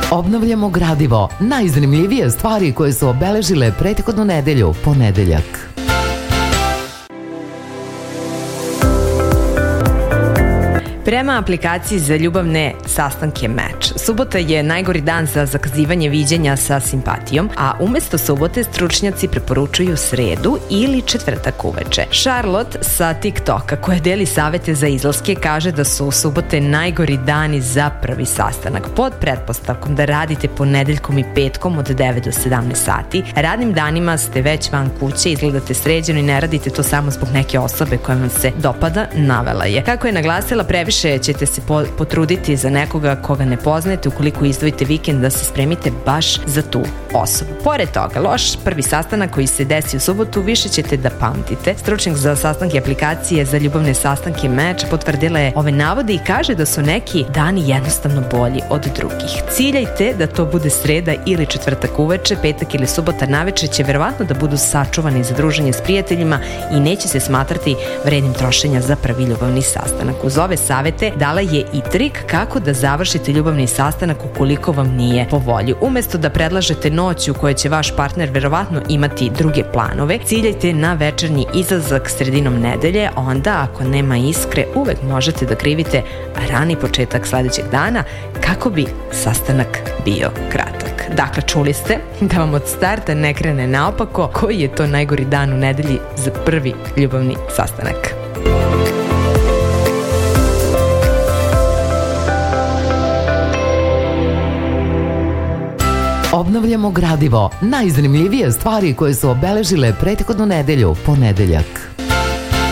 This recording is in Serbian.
Obnavljamo gradivo, najzanimljivije stvari koje su obeležile prethodnu nedelju, ponedeljak. Prema aplikaciji za ljubavne sastanke Match, subota je najgori dan za zakazivanje viđenja sa simpatijom, a umesto subote stručnjaci preporučuju sredu ili četvrtak uveče. Charlotte sa TikToka, koja deli savete za izlaske, kaže da su subote najgori dani za prvi sastanak, pod pretpostavkom da radite ponedeljkom i petkom od 9 do 17 sati. Radnim danima ste već van kuće, izgledate sređeno i ne radite to samo zbog neke osobe koja vam se dopada, navela je. Kako je naglasila, previše ćete se potruditi za nekoga koga ne poznajete ukoliko izdvojite vikend da se spremite baš za tu osobu. Pored toga, loš prvi sastanak koji se desi u subotu više ćete da pamtite. Stručnjak za sastanke aplikacije za ljubavne sastanke Match potvrdila je ove navode i kaže da su neki dani jednostavno bolji od drugih. Ciljajte da to bude sreda ili četvrtak uveče, petak ili subota naveče će verovatno da budu sačuvani za druženje s prijateljima i neće se smatrati vrednim trošenja za prvi ljubavni sastanak. Uz ove savete dala je i trik kako da završite ljubavni sastanak ukoliko vam nije po volji. Umesto da predlažete noć u kojoj će vaš partner verovatno imati druge planove, ciljajte na večernji izlazak sredinom nedelje, onda ako nema iskre uvek možete da krivite rani početak sledećeg dana kako bi sastanak bio kratak. Dakle, čuli ste, da vam od starta ne krene naopako, koji je to najgori dan u nedelji za prvi ljubavni sastanak. Obnavljamo gradivo, najzanimljivije stvari koje su obeležile prethodnu nedelju, ponedeljak.